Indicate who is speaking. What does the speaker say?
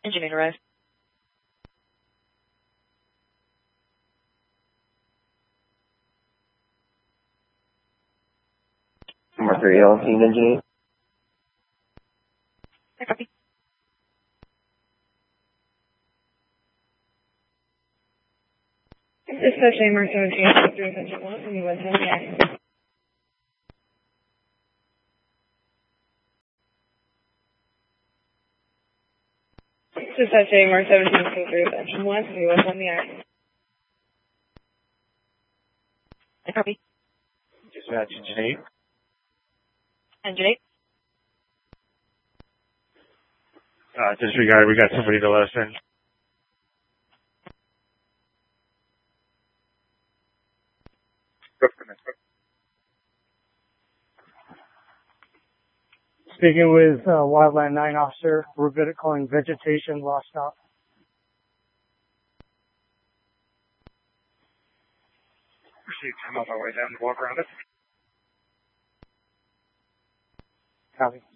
Speaker 1: Engine arrive.
Speaker 2: Number 3, LT Engine 8.
Speaker 1: I copy. Dispatch AMR 17, 3 Engine 1, and you went to the accident. Dispatch AMR 17, 3 Engine 1, and you went on the accident. I copy.
Speaker 2: Dispatch Engine 8.
Speaker 1: Engine 8.
Speaker 2: Disregard, we got somebody to let us in.
Speaker 3: Speaking with Wildland 9 officer, we're good at calling vegetation lost stop.
Speaker 2: Proceed, I'm on my way down to walk around it.
Speaker 3: Copy.